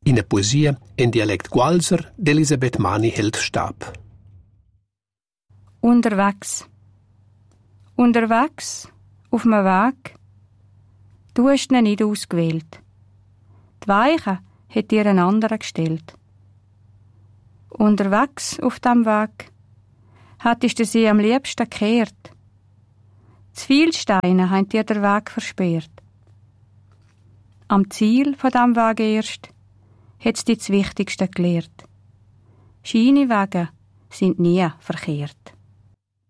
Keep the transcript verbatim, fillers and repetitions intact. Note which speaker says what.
Speaker 1: In der Poesie in Dialekt Gualser d'Elisabeth Mani hält Stab.
Speaker 2: Unterwegs. Unterwegs, auf dem Weg. Du hast ihn nicht ausgewählt. Die Weiche hat dir ein anderer gestellt. Unterwegs auf dem Weg hattest du sie am liebsten gekehrt. Zu viele Steine haben dir den Weg versperrt. Am Ziel von diesem Weg erst hat's dir das Wichtigste gelehrt. Scheine Wege sind nie verkehrt.